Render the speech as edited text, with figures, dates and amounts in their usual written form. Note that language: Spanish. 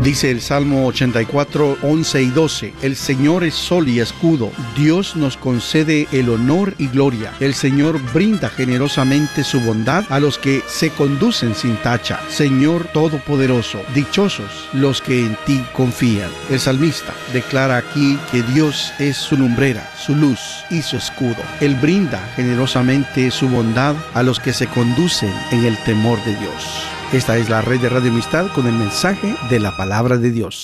Dice el Salmo 84, 11 y 12, el Señor es sol y escudo, Dios nos concede el honor y gloria, el Señor brinda generosamente su bondad a los que se conducen sin tacha. Señor Todopoderoso, dichosos los que en ti confían. El salmista declara aquí que Dios es su lumbrera, su luz y su escudo. Él brinda generosamente su bondad a los que se conducen en el temor de Dios. Esta es la red de Radio Amistad con el mensaje de la Palabra de Dios.